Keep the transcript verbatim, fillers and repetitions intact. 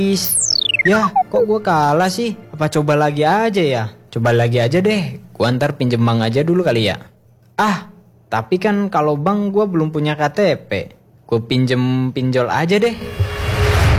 Ya, kok gue kalah sih? Apa coba lagi aja ya? Coba lagi aja deh. Gue antar pinjem bank aja dulu kali ya. Ah, tapi kan kalau bank gue belum punya K T P. Gue pinjem pinjol aja deh.